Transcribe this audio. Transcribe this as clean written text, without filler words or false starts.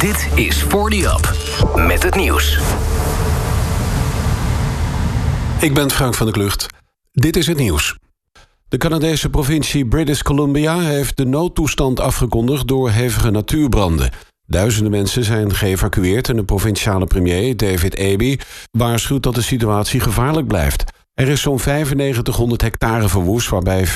Dit is 40up met het nieuws. Ik ben Frank van der Klucht. Dit is het nieuws. De Canadese provincie British Columbia heeft de noodtoestand afgekondigd door hevige natuurbranden. Duizenden mensen zijn geëvacueerd en de provinciale premier David Eby waarschuwt dat de situatie gevaarlijk blijft. Er is zo'n 9500 hectare verwoest, waarbij